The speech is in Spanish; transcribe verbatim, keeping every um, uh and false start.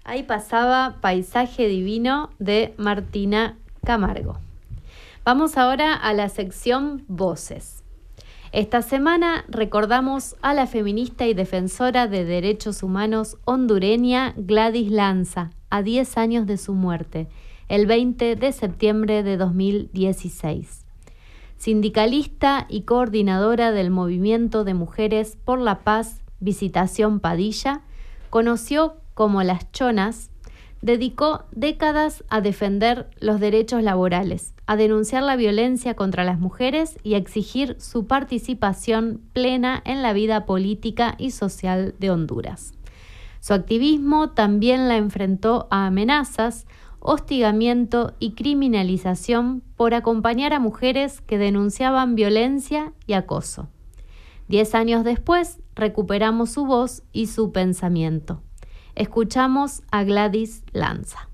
Ahí pasaba Paisaje Divino de Martina Camargo. Vamos ahora a la sección Voces. Esta semana recordamos a la feminista y defensora de derechos humanos hondureña Gladys Lanza, a diez años de su muerte, el veinte de septiembre de dos mil dieciséis. Sindicalista y coordinadora del Movimiento de Mujeres por la Paz Visitación Padilla, conoció como Las Chonas, dedicó décadas a defender los derechos laborales, a denunciar la violencia contra las mujeres y a exigir su participación plena en la vida política y social de Honduras. Su activismo también la enfrentó a amenazas, hostigamiento y criminalización por acompañar a mujeres que denunciaban violencia y acoso. Diez años después, recuperamos su voz y su pensamiento. Escuchamos a Gladys Lanza.